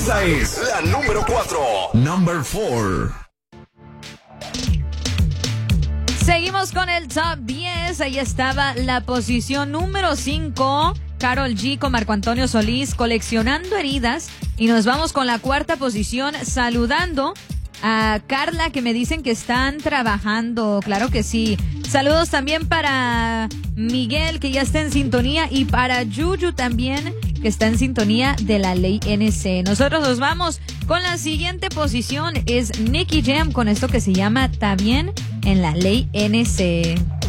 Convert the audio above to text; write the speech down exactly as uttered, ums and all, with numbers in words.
Esta es la número cuatro. Number four. Seguimos con el top diez. Ahí estaba la posición número cinco. Karol G con Marco Antonio Solís, Coleccionando Heridas. Y nos vamos con la cuarta posición, saludando a Carla, que me dicen que están trabajando. Claro que sí. Saludos también para Miguel, que ya está en sintonía, y para Yuyu también, que está en sintonía de la Ley N C. Nosotros nos vamos con la siguiente posición. Es Nicky Jam con esto que se llama "Tá Bien" en la Ley N C.